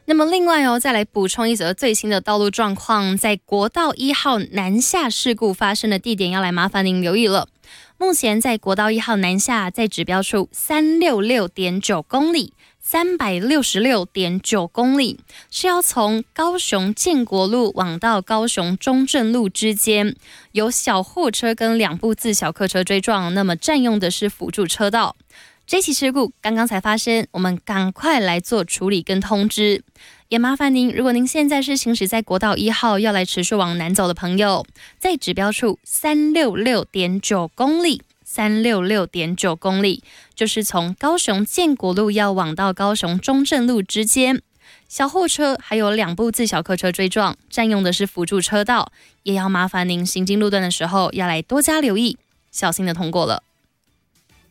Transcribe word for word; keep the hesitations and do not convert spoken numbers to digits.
那么另外哦，再来补充一则最新的道路状况，在国道一号南下事故发生的地点，要来麻烦您留意了。目前在国道一号南下，在指标处三六六点九公里。三百六十六点九公里，是要从高雄建国路往到高雄中正路之间，有小货车跟两部自小客车追撞，那么占用的是辅助车道。这起事故刚刚才发生，我们赶快来做处理跟通知。也麻烦您，如果您现在是行驶在国道一号要来持续往南走的朋友，在指标处三六六点九公里。三六六点九公里，就是从高雄建国路要往到高雄中正路之间，小货车还有两部自小客车追撞，占用的是辅助车道，也要麻烦您行经路段的时候要来多加留意，小心的通过了。